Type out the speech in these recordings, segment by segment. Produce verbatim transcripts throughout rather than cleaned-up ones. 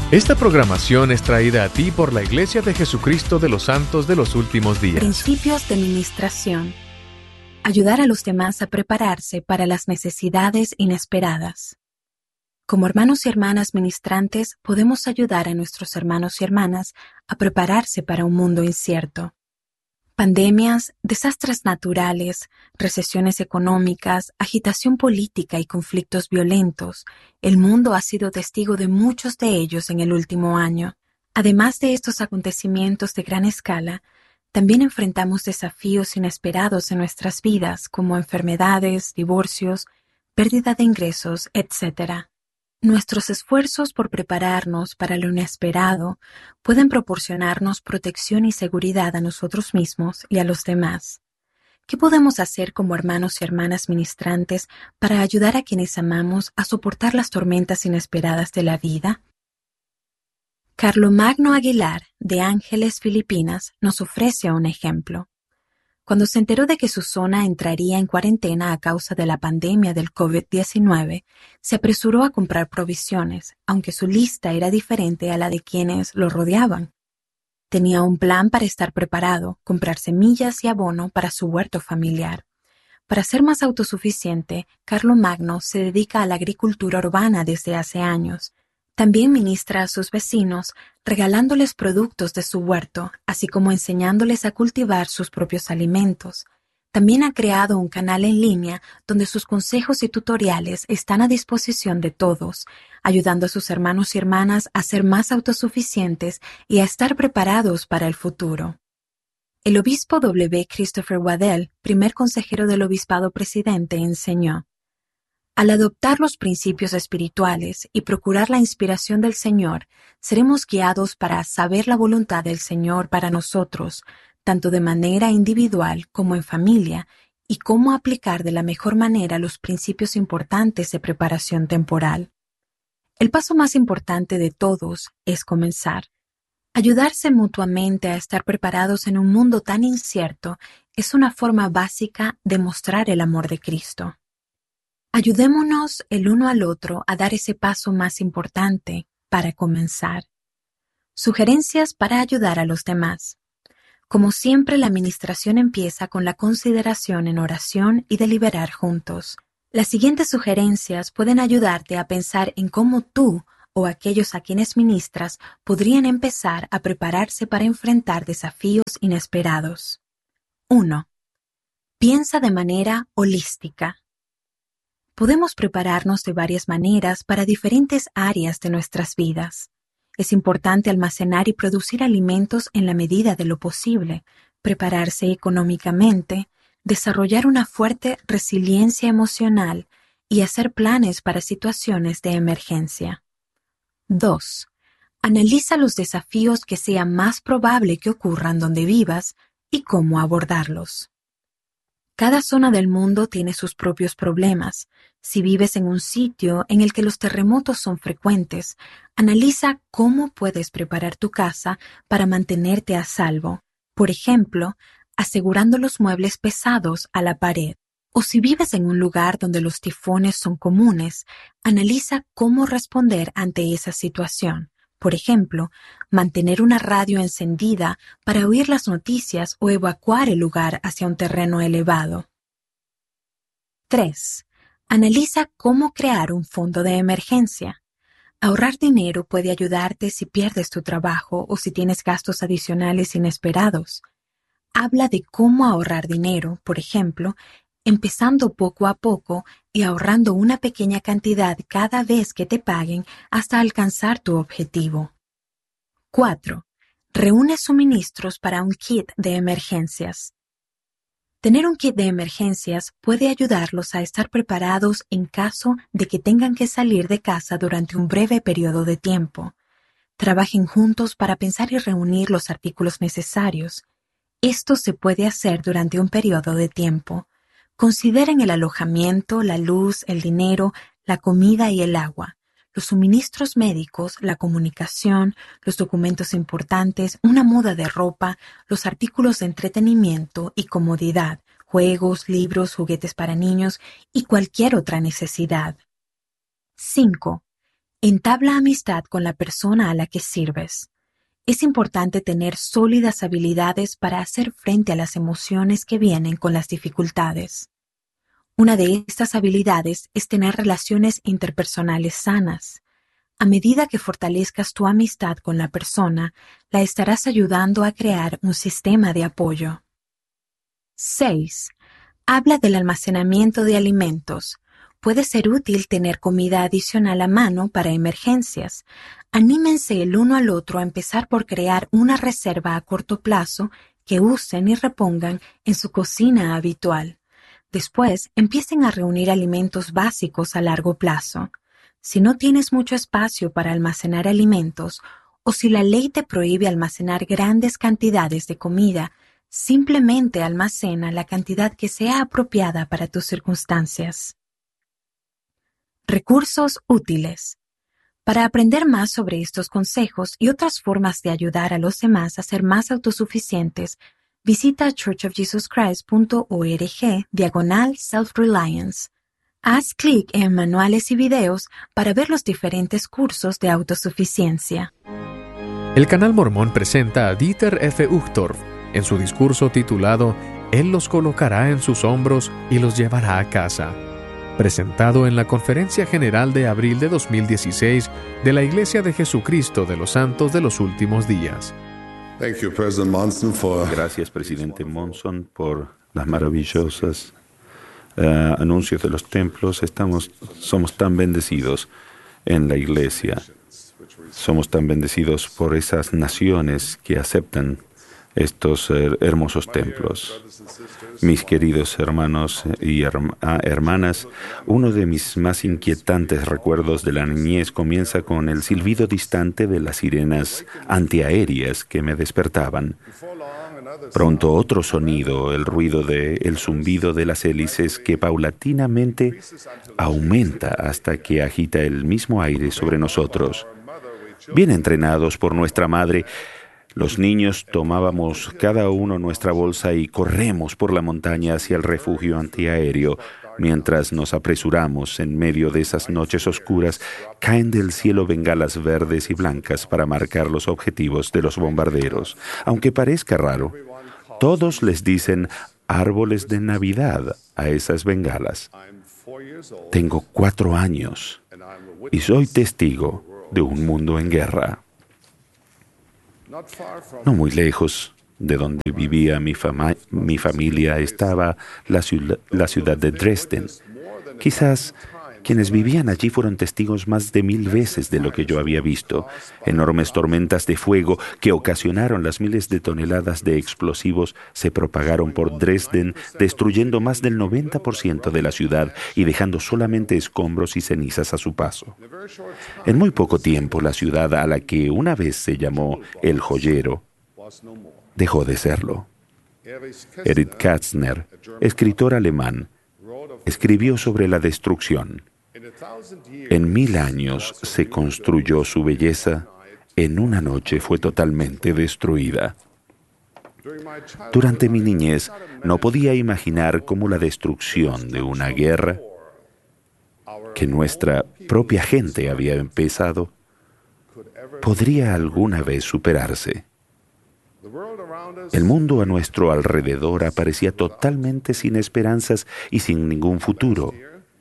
Esta programación es traída a ti por la Iglesia de Jesucristo de los Santos de los Últimos Días. Principios de ministración. Ayudar a los demás a prepararse para las necesidades inesperadas. Como hermanos y hermanas ministrantes, podemos ayudar a nuestros hermanos y hermanas a prepararse para un mundo incierto. Pandemias, desastres naturales, recesiones económicas, agitación política y conflictos violentos. El mundo ha sido testigo de muchos de ellos en el último año. Además de estos acontecimientos de gran escala, también enfrentamos desafíos inesperados en nuestras vidas, como enfermedades, divorcios, pérdida de ingresos, etcétera. Nuestros esfuerzos por prepararnos para lo inesperado pueden proporcionarnos protección y seguridad a nosotros mismos y a los demás. ¿Qué podemos hacer como hermanos y hermanas ministrantes para ayudar a quienes amamos a soportar las tormentas inesperadas de la vida? Carlomagno Aguilar, de Ángeles, Filipinas, nos ofrece un ejemplo. Cuando se enteró de que su zona entraría en cuarentena a causa de la pandemia del COVID diecinueve, se apresuró a comprar provisiones, aunque su lista era diferente a la de quienes lo rodeaban. Tenía un plan para estar preparado, comprar semillas y abono para su huerto familiar. Para ser más autosuficiente, Carlomagno se dedica a la agricultura urbana desde hace años. También ministra a sus vecinos, regalándoles productos de su huerto, así como enseñándoles a cultivar sus propios alimentos. También ha creado un canal en línea donde sus consejos y tutoriales están a disposición de todos, ayudando a sus hermanos y hermanas a ser más autosuficientes y a estar preparados para el futuro. El obispo W. Christopher Waddell, primer consejero del obispado presidente, enseñó: al adoptar los principios espirituales y procurar la inspiración del Señor, seremos guiados para saber la voluntad del Señor para nosotros, tanto de manera individual como en familia, y cómo aplicar de la mejor manera los principios importantes de preparación temporal. El paso más importante de todos es comenzar. Ayudarse mutuamente a estar preparados en un mundo tan incierto es una forma básica de mostrar el amor de Cristo. Ayudémonos el uno al otro a dar ese paso más importante para comenzar. Sugerencias para ayudar a los demás. Como siempre, la administración empieza con la consideración en oración y deliberar juntos. Las siguientes sugerencias pueden ayudarte a pensar en cómo tú o aquellos a quienes ministras podrían empezar a prepararse para enfrentar desafíos inesperados. uno. Piensa de manera holística. Podemos prepararnos de varias maneras para diferentes áreas de nuestras vidas. Es importante almacenar y producir alimentos en la medida de lo posible, prepararse económicamente, desarrollar una fuerte resiliencia emocional y hacer planes para situaciones de emergencia. dos. Analiza los desafíos que sea más probable que ocurran donde vivas y cómo abordarlos. Cada zona del mundo tiene sus propios problemas. Si vives en un sitio en el que los terremotos son frecuentes, analiza cómo puedes preparar tu casa para mantenerte a salvo. Por ejemplo, asegurando los muebles pesados a la pared. O si vives en un lugar donde los tifones son comunes, analiza cómo responder ante esa situación. Por ejemplo, mantener una radio encendida para oír las noticias o evacuar el lugar hacia un terreno elevado. tres. Analiza cómo crear un fondo de emergencia. Ahorrar dinero puede ayudarte si pierdes tu trabajo o si tienes gastos adicionales inesperados. Habla de cómo ahorrar dinero, por ejemplo, empezando poco a poco y ahorrando una pequeña cantidad cada vez que te paguen hasta alcanzar tu objetivo. cuatro. Reúne suministros para un kit de emergencias. Tener un kit de emergencias puede ayudarlos a estar preparados en caso de que tengan que salir de casa durante un breve periodo de tiempo. Trabajen juntos para pensar y reunir los artículos necesarios. Esto se puede hacer durante un periodo de tiempo. Consideren el alojamiento, la luz, el dinero, la comida y el agua, los suministros médicos, la comunicación, los documentos importantes, una muda de ropa, los artículos de entretenimiento y comodidad, juegos, libros, juguetes para niños y cualquier otra necesidad. cinco. Entabla amistad con la persona a la que sirves. Es importante tener sólidas habilidades para hacer frente a las emociones que vienen con las dificultades. Una de estas habilidades es tener relaciones interpersonales sanas. A medida que fortalezcas tu amistad con la persona, la estarás ayudando a crear un sistema de apoyo. seis. Habla del almacenamiento de alimentos. Puede ser útil tener comida adicional a mano para emergencias. Anímense el uno al otro a empezar por crear una reserva a corto plazo que usen y repongan en su cocina habitual. Después, empiecen a reunir alimentos básicos a largo plazo. Si no tienes mucho espacio para almacenar alimentos, o si la ley te prohíbe almacenar grandes cantidades de comida, simplemente almacena la cantidad que sea apropiada para tus circunstancias. Recursos útiles. Para aprender más sobre estos consejos y otras formas de ayudar a los demás a ser más autosuficientes, visita church of jesus christ punto org diagonal self-reliance. Haz clic en manuales y videos para ver los diferentes cursos de autosuficiencia. El Canal Mormón presenta a Dieter F. Uchtdorf en su discurso titulado Él los colocará en sus hombros y los llevará a casa, presentado en la Conferencia General de abril de dos mil dieciséis de la Iglesia de Jesucristo de los Santos de los Últimos Días. Thank you, President Monson, for... Gracias, presidente Monson, por las maravillosas uh, anuncios de los templos. Estamos, somos tan bendecidos en la Iglesia. Somos tan bendecidos por esas naciones que aceptan estos uh, hermosos templos. Mis queridos hermanos y herma, hermanas, uno de mis más inquietantes recuerdos de la niñez comienza con el silbido distante de las sirenas antiaéreas que me despertaban. Pronto otro sonido, el ruido de el zumbido de las hélices que paulatinamente aumenta hasta que agita el mismo aire sobre nosotros. Bien entrenados por nuestra madre, los niños tomábamos cada uno nuestra bolsa y corremos por la montaña hacia el refugio antiaéreo. Mientras nos apresuramos en medio de esas noches oscuras, caen del cielo bengalas verdes y blancas para marcar los objetivos de los bombarderos. Aunque parezca raro, todos les dicen árboles de Navidad a esas bengalas. Tengo cuatro años y soy testigo de un mundo en guerra. No muy lejos de donde vivía mi, fama, mi familia estaba la ciudad, la ciudad de Dresden. Quizás quienes vivían allí fueron testigos más de mil veces de lo que yo había visto. Enormes tormentas de fuego que ocasionaron las miles de toneladas de explosivos se propagaron por Dresden, destruyendo más del noventa por ciento de la ciudad y dejando solamente escombros y cenizas a su paso. En muy poco tiempo, la ciudad a la que una vez se llamó El Joyero dejó de serlo. Erich Kästner, escritor alemán, escribió sobre la destrucción. En mil años se construyó su belleza, en una noche fue totalmente destruida. Durante mi niñez no podía imaginar cómo la destrucción de una guerra que nuestra propia gente había empezado podría alguna vez superarse. El mundo a nuestro alrededor aparecía totalmente sin esperanzas y sin ningún futuro.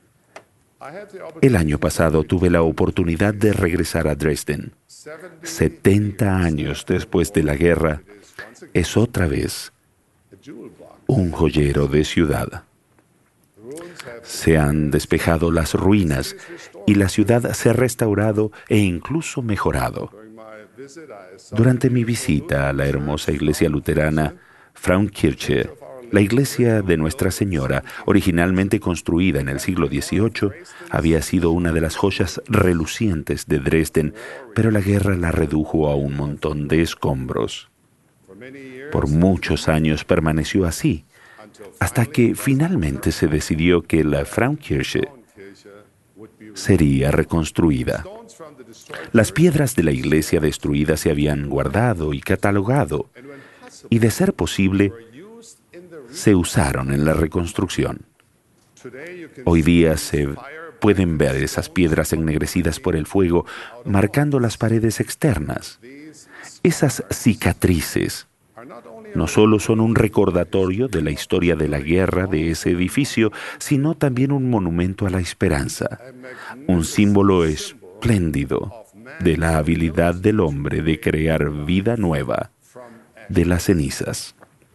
El año pasado tuve la oportunidad de regresar a Dresden. setenta años después de la guerra, es otra vez un joyero de ciudad. Se han despejado las ruinas y la ciudad se ha restaurado e incluso mejorado. Durante mi visita a la hermosa iglesia luterana Frauenkirche, la iglesia de Nuestra Señora, originalmente construida en el siglo dieciocho, había sido una de las joyas relucientes de Dresden, pero la guerra la redujo a un montón de escombros. Por muchos años permaneció así, hasta que finalmente se decidió que la Frauenkirche sería reconstruida. Las piedras de la iglesia destruida se habían guardado y catalogado, y de ser posible, se usaron en la reconstrucción. Hoy día se pueden ver esas piedras ennegrecidas por el fuego, marcando las paredes externas. Esas cicatrices no solo son un recordatorio de la historia de la guerra de ese edificio, sino también un monumento a la esperanza, un símbolo espléndido de la habilidad del hombre de crear vida nueva de las cenizas.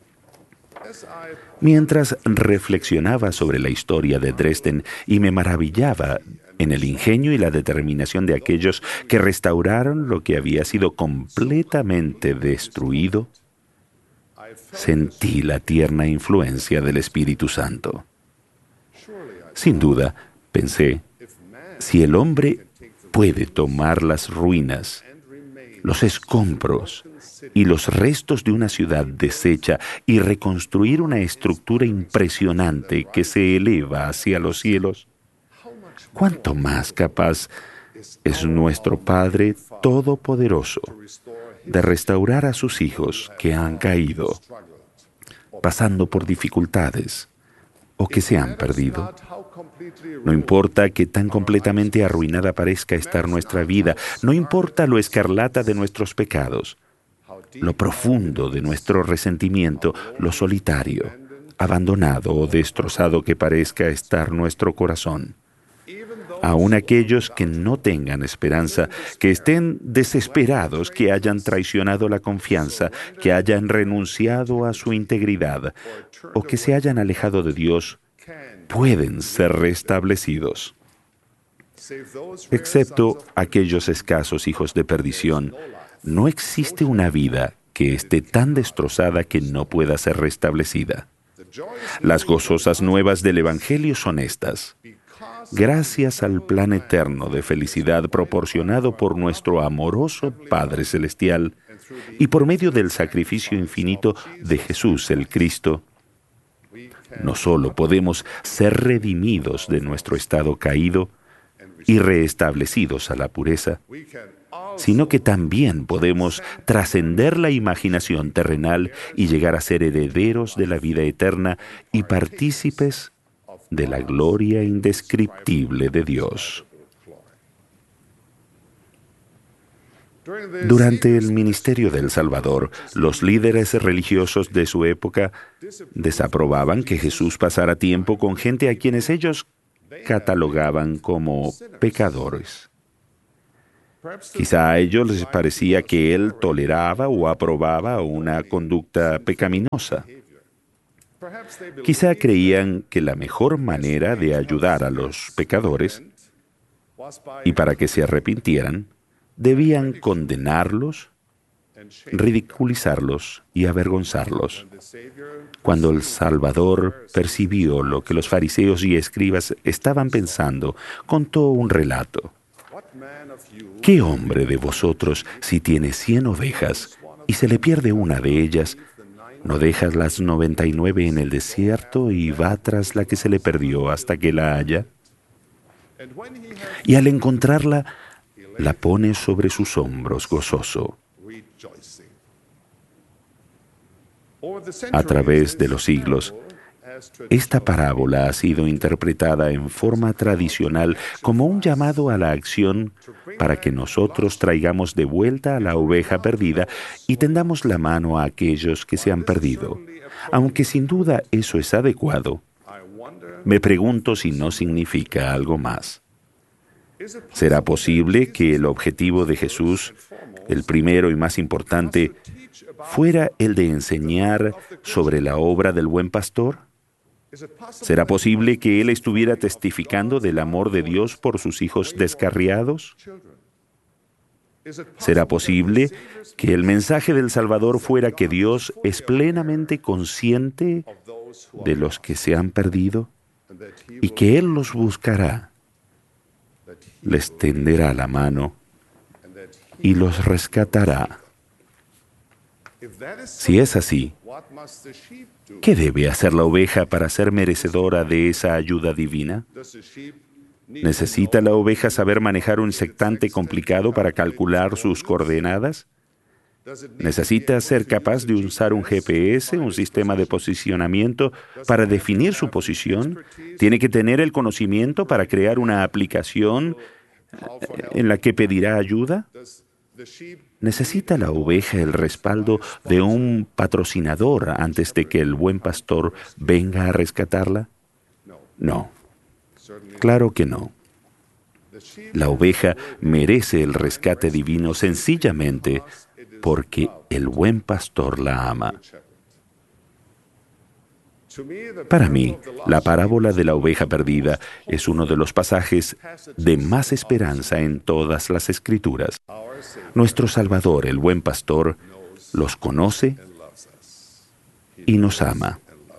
Mientras reflexionaba sobre la historia de Dresden y me maravillaba en el ingenio y la determinación de aquellos que restauraron lo que había sido completamente destruido, sentí la tierna influencia del Espíritu Santo. Sin duda, pensé, si el hombre puede tomar las ruinas, los escombros y los restos de una ciudad deshecha y reconstruir una estructura impresionante que se eleva hacia los cielos, ¿cuánto más capaz es nuestro Padre Todopoderoso de restaurar a sus hijos que han caído, pasando por dificultades o que se han perdido? No importa que tan completamente arruinada parezca estar nuestra vida, no importa lo escarlata de nuestros pecados, lo profundo de nuestro resentimiento, lo solitario, abandonado o destrozado que parezca estar nuestro corazón. Aún aquellos que no tengan esperanza, que estén desesperados, que hayan traicionado la confianza, que hayan renunciado a su integridad o que se hayan alejado de Dios, pueden ser restablecidos. Excepto aquellos escasos hijos de perdición, no existe una vida que esté tan destrozada que no pueda ser restablecida. Las gozosas nuevas del Evangelio son estas. Gracias al plan eterno de felicidad proporcionado por nuestro amoroso Padre Celestial y por medio del sacrificio infinito de Jesús el Cristo, no solo podemos ser redimidos de nuestro estado caído y reestablecidos a la pureza, sino que también podemos trascender la imaginación terrenal y llegar a ser herederos de la vida eterna y partícipes de la gloria indescriptible de Dios. Durante el ministerio del Salvador, los líderes religiosos de su época desaprobaban que Jesús pasara tiempo con gente a quienes ellos catalogaban como pecadores. Quizá a ellos les parecía que Él toleraba o aprobaba una conducta pecaminosa. Quizá creían que la mejor manera de ayudar a los pecadores, y para que se arrepintieran, debían condenarlos, ridiculizarlos y avergonzarlos. Cuando el Salvador percibió lo que los fariseos y escribas estaban pensando, contó un relato. ¿Qué hombre de vosotros, si tiene cien ovejas y se le pierde una de ellas, no deja las noventa y nueve en el desierto y va tras la que se le perdió hasta que la haya? Y al encontrarla, la pone sobre sus hombros gozoso. A través de los siglos, esta parábola ha sido interpretada en forma tradicional como un llamado a la acción para que nosotros traigamos de vuelta a la oveja perdida y tendamos la mano a aquellos que se han perdido. Aunque sin duda eso es adecuado, me pregunto si no significa algo más. ¿Será posible que el objetivo de Jesús, el primero y más importante, fuera el de enseñar sobre la obra del buen pastor? ¿Será posible que Él estuviera testificando del amor de Dios por sus hijos descarriados? ¿Será posible que el mensaje del Salvador fuera que Dios es plenamente consciente de los que se han perdido y que Él los buscará, les tenderá la mano y los rescatará? Si es así, ¿qué debe hacer la oveja para ser merecedora de esa ayuda divina? ¿Necesita la oveja saber manejar un sectante complicado para calcular sus coordenadas? Necesita ser capaz de usar un G P S, un sistema de posicionamiento, para definir su posición. Tiene que tener el conocimiento para crear una aplicación en la que pedirá ayuda. ¿Necesita la oveja el respaldo de un patrocinador antes de que el buen pastor venga a rescatarla? No, claro que no. La oveja merece el rescate divino sencillamente porque el buen pastor la ama. Para mí, la parábola de la oveja perdida es uno de los pasajes de más esperanza en todas las Escrituras. Nuestro Salvador, el buen pastor, los conoce y nos ama.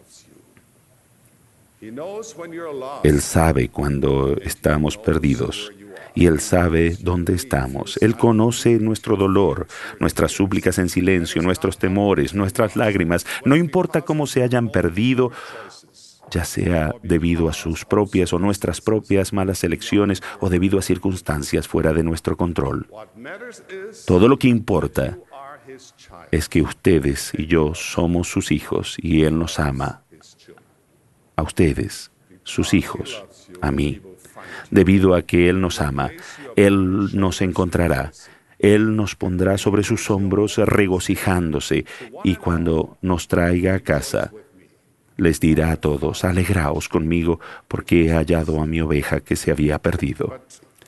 Él sabe cuando estamos perdidos y Él sabe dónde estamos. Él conoce nuestro dolor, nuestras súplicas en silencio, nuestros temores, nuestras lágrimas. No importa cómo se hayan perdido, ya sea debido a sus propias o nuestras propias malas elecciones o debido a circunstancias fuera de nuestro control. Todo lo que importa es que ustedes y yo somos sus hijos y Él nos ama. A ustedes, sus hijos, a mí. Debido a que Él nos ama, Él nos encontrará. Él nos pondrá sobre sus hombros regocijándose, y cuando nos traiga a casa, les dirá a todos: alegraos conmigo, porque he hallado a mi oveja que se había perdido.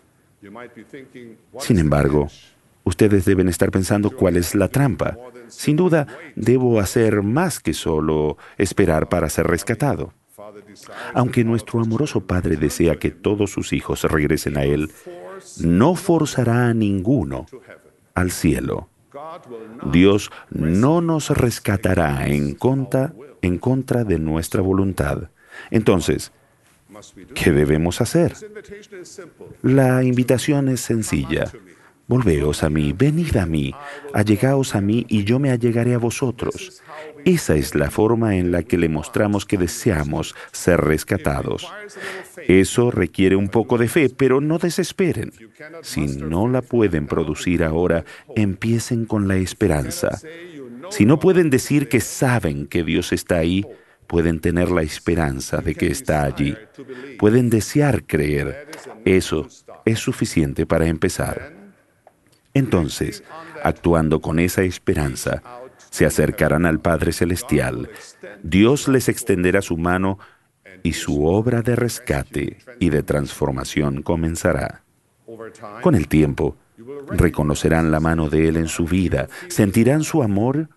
Sin embargo, ustedes deben estar pensando cuál es la trampa. Sin duda, debo hacer más que solo esperar para ser rescatado. Aunque nuestro amoroso Padre desea que todos sus hijos regresen a Él, no forzará a ninguno al cielo. Dios no nos rescatará en contra, en contra de nuestra voluntad. Entonces, ¿qué debemos hacer? La invitación es sencilla. Volveos a mí, venid a mí, allegaos a mí y yo me allegaré a vosotros. Esa es la forma en la que le mostramos que deseamos ser rescatados. Eso requiere un poco de fe, pero no desesperen. Si no la pueden producir ahora, empiecen con la esperanza. Si no pueden decir que saben que Dios está ahí, pueden tener la esperanza de que está allí. Pueden desear creer. Eso es suficiente para empezar. Entonces, actuando con esa esperanza, se acercarán al Padre Celestial. Dios les extenderá su mano y su obra de rescate y de transformación comenzará. Con el tiempo, reconocerán la mano de Él en su vida, sentirán su amor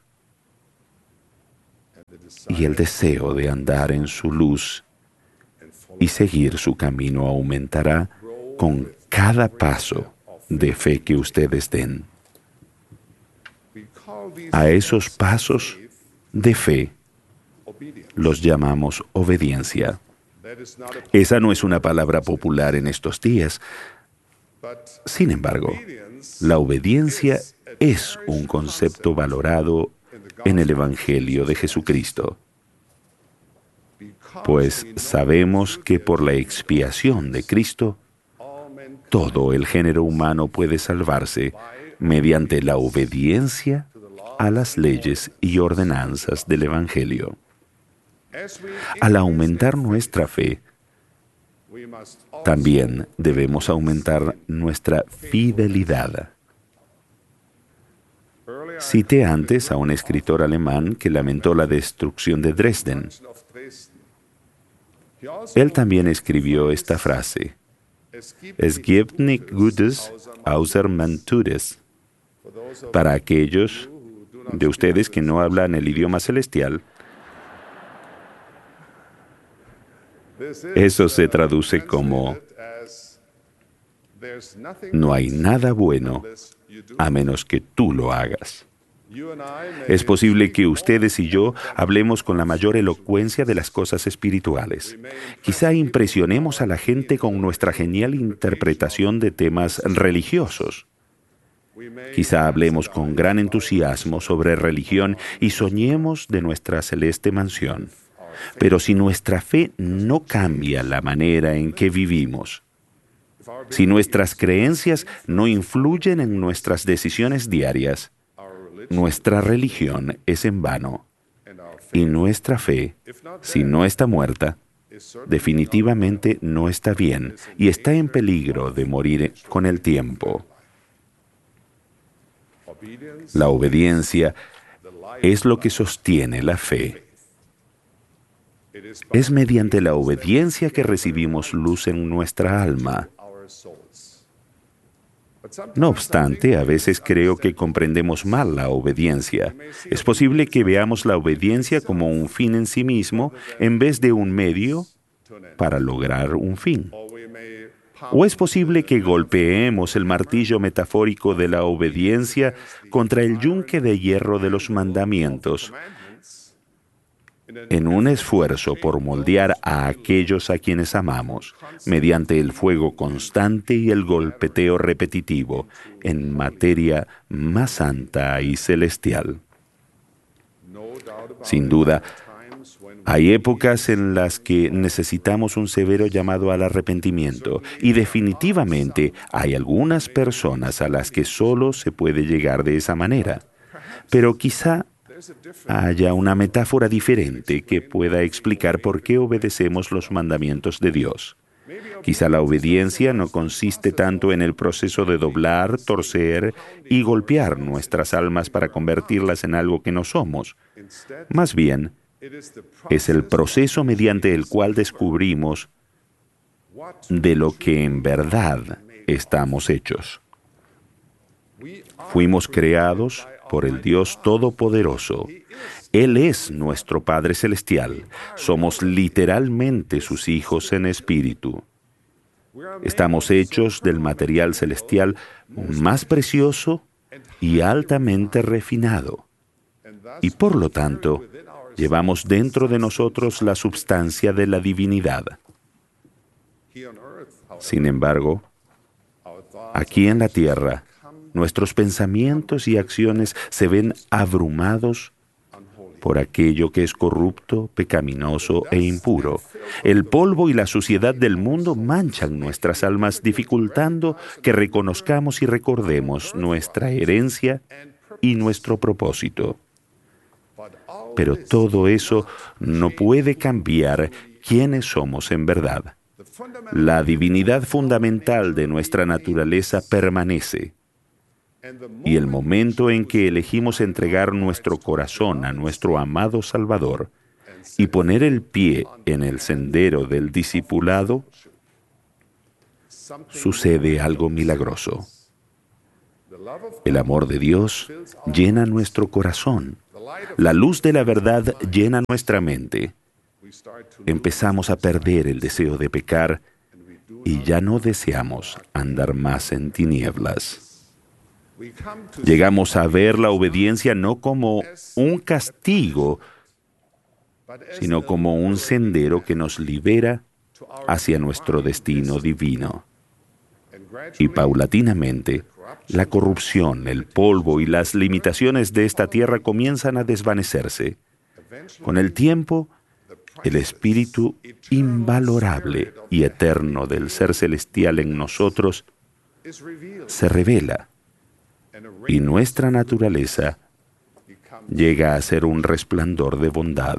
y el deseo de andar en su luz y seguir su camino aumentará con cada paso de fe que ustedes den. A esos pasos de fe los llamamos obediencia. Esa no es una palabra popular en estos días. Sin embargo, la obediencia es un concepto valorado en el Evangelio de Jesucristo, pues sabemos que por la expiación de Cristo, todo el género humano puede salvarse mediante la obediencia a las leyes y ordenanzas del Evangelio. Al aumentar nuestra fe, también debemos aumentar nuestra fidelidad. Cité antes a un escritor alemán que lamentó la destrucción de Dresden. Él también escribió esta frase: Es gibt nicht Gutes, außer man tut es. Para aquellos de ustedes que no hablan el idioma celestial, eso se traduce como: no hay nada bueno a menos que tú lo hagas. Es posible que ustedes y yo hablemos con la mayor elocuencia de las cosas espirituales. Quizá impresionemos a la gente con nuestra genial interpretación de temas religiosos. Quizá hablemos con gran entusiasmo sobre religión y soñemos de nuestra celeste mansión. Pero si nuestra fe no cambia la manera en que vivimos, si nuestras creencias no influyen en nuestras decisiones diarias, nuestra religión es en vano y nuestra fe, si no está muerta, definitivamente no está bien y está en peligro de morir con el tiempo. La obediencia es lo que sostiene la fe. Es mediante la obediencia que recibimos luz en nuestra alma. No obstante, a veces creo que comprendemos mal la obediencia. Es posible que veamos la obediencia como un fin en sí mismo en vez de un medio para lograr un fin. ¿O es posible que golpeemos el martillo metafórico de la obediencia contra el yunque de hierro de los mandamientos en un esfuerzo por moldear a aquellos a quienes amamos mediante el fuego constante y el golpeteo repetitivo en materia más santa y celestial? Sin duda, hay épocas en las que necesitamos un severo llamado al arrepentimiento y definitivamente hay algunas personas a las que solo se puede llegar de esa manera. Pero quizá haya una metáfora diferente que pueda explicar por qué obedecemos los mandamientos de Dios. Quizá la obediencia no consiste tanto en el proceso de doblar, torcer y golpear nuestras almas para convertirlas en algo que no somos. Más bien, es el proceso mediante el cual descubrimos de lo que en verdad estamos hechos. Fuimos creados por el Dios Todopoderoso. Él es nuestro Padre Celestial. Somos literalmente sus hijos en espíritu. Estamos hechos del material celestial más precioso y altamente refinado. Y por lo tanto, llevamos dentro de nosotros la substancia de la divinidad. Sin embargo, aquí en la tierra, nuestros pensamientos y acciones se ven abrumados por aquello que es corrupto, pecaminoso e impuro. El polvo y la suciedad del mundo manchan nuestras almas, dificultando que reconozcamos y recordemos nuestra herencia y nuestro propósito. Pero todo eso no puede cambiar quiénes somos en verdad. La divinidad fundamental de nuestra naturaleza permanece. Y el momento en que elegimos entregar nuestro corazón a nuestro amado Salvador y poner el pie en el sendero del discipulado, sucede algo milagroso. El amor de Dios llena nuestro corazón. La luz de la verdad llena nuestra mente. Empezamos a perder el deseo de pecar y ya no deseamos andar más en tinieblas. Llegamos a ver la obediencia no como un castigo, sino como un sendero que nos libera hacia nuestro destino divino. Y paulatinamente, la corrupción, el polvo y las limitaciones de esta tierra comienzan a desvanecerse. Con el tiempo, el espíritu invalorable y eterno del Ser Celestial en nosotros se revela. Y nuestra naturaleza llega a ser un resplandor de bondad.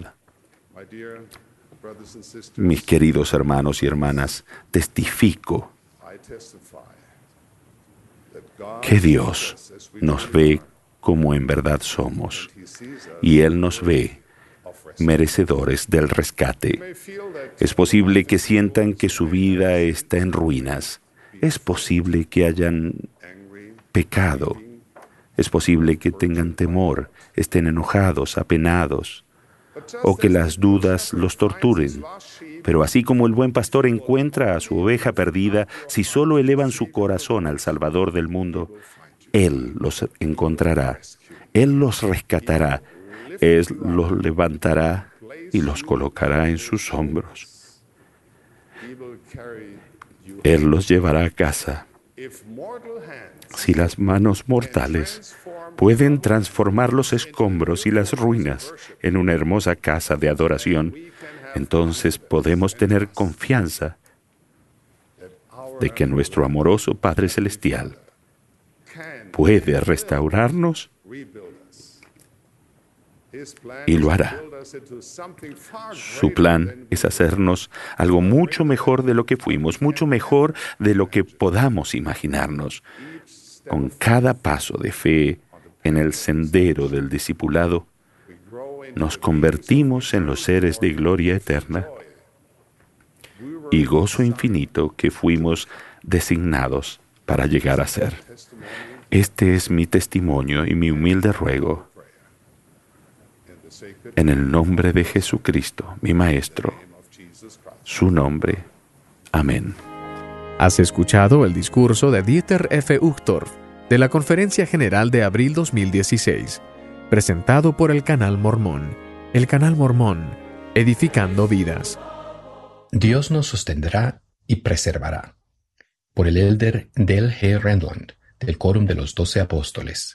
Mis queridos hermanos y hermanas, testifico que Dios nos ve como en verdad somos, y Él nos ve merecedores del rescate. Es posible que sientan que su vida está en ruinas. Es posible que hayan pecado. Es posible que tengan temor, estén enojados, apenados, o que las dudas los torturen. Pero así como el buen pastor encuentra a su oveja perdida, si solo elevan su corazón al Salvador del mundo, Él los encontrará, Él los rescatará, Él los levantará y los colocará en sus hombros. Él los llevará a casa. Si las manos mortales pueden transformar los escombros y las ruinas en una hermosa casa de adoración, entonces podemos tener confianza de que nuestro amoroso Padre Celestial puede restaurarnos Y lo hará. Su plan es hacernos algo mucho mejor de lo que fuimos, mucho mejor de lo que podamos imaginarnos. Con cada paso de fe en el sendero del discipulado, nos convertimos en los seres de gloria eterna y gozo infinito que fuimos designados para llegar a ser. Este es mi testimonio y mi humilde ruego. En el nombre de Jesucristo, mi Maestro, su nombre. Amén. Has escuchado el discurso de Dieter F. Uchtdorf de la Conferencia General de abril dos mil dieciséis, presentado por el Canal Mormón. El Canal Mormón, edificando vidas. Dios nos sostendrá y preservará. Por el elder Dale G. Rendland, del Quórum de los Doce Apóstoles.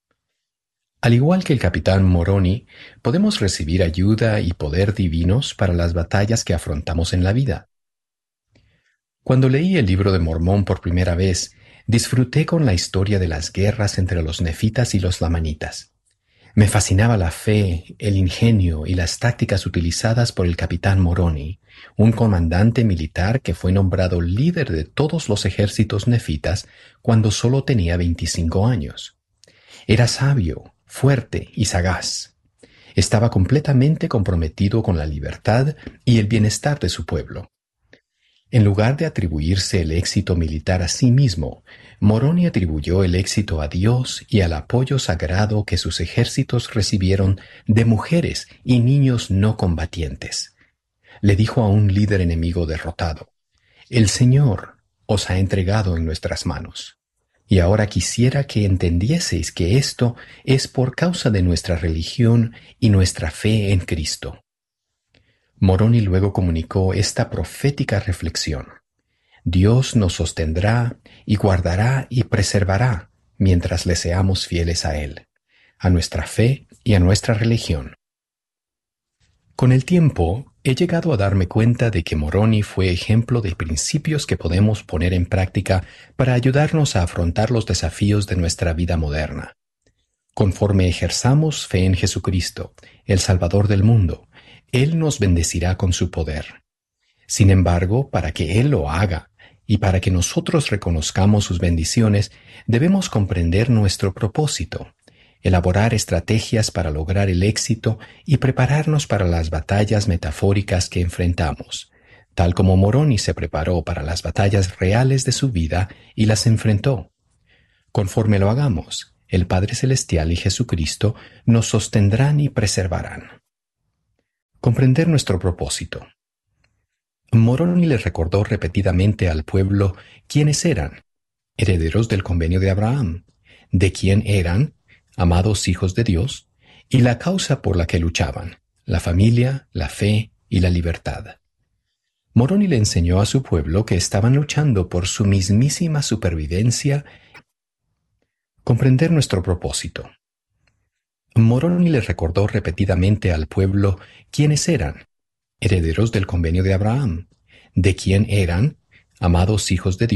Al igual que el capitán Moroni, podemos recibir ayuda y poder divinos para las batallas que afrontamos en la vida. Cuando leí el libro de Mormón por primera vez, disfruté con la historia de las guerras entre los nefitas y los lamanitas. Me fascinaba la fe, el ingenio y las tácticas utilizadas por el capitán Moroni, un comandante militar que fue nombrado líder de todos los ejércitos nefitas cuando solo tenía veinticinco años. Era sabio, fuerte y sagaz. Estaba completamente comprometido con la libertad y el bienestar de su pueblo. En lugar de atribuirse el éxito militar a sí mismo, Moroni atribuyó el éxito a Dios y al apoyo sagrado que sus ejércitos recibieron de mujeres y niños no combatientes. Le dijo a un líder enemigo derrotado: «El Señor os ha entregado en nuestras manos. Y ahora quisiera que entendieseis que esto es por causa de nuestra religión y nuestra fe en Cristo». Moroni luego comunicó esta profética reflexión: Dios nos sostendrá y guardará y preservará mientras le seamos fieles a Él, a nuestra fe y a nuestra religión. Con el tiempo, he llegado a darme cuenta de que Moroni fue ejemplo de principios que podemos poner en práctica para ayudarnos a afrontar los desafíos de nuestra vida moderna. Conforme ejerzamos fe en Jesucristo, el Salvador del mundo, Él nos bendecirá con su poder. Sin embargo, para que Él lo haga y para que nosotros reconozcamos sus bendiciones, debemos comprender nuestro propósito, elaborar estrategias para lograr el éxito y prepararnos para las batallas metafóricas que enfrentamos, tal como Moroni se preparó para las batallas reales de su vida y las enfrentó. Conforme lo hagamos, el Padre Celestial y Jesucristo nos sostendrán y preservarán. Comprender nuestro propósito. Moroni le recordó repetidamente al pueblo quiénes eran, herederos del convenio de Abraham, de quién eran, amados hijos de Dios, y la causa por la que luchaban, la familia, la fe y la libertad. Moroni le enseñó a su pueblo que estaban luchando por su mismísima supervivencia. Comprender nuestro propósito. Moroni le recordó repetidamente al pueblo quiénes eran, herederos del convenio de Abraham, de quién eran, amados hijos de Dios,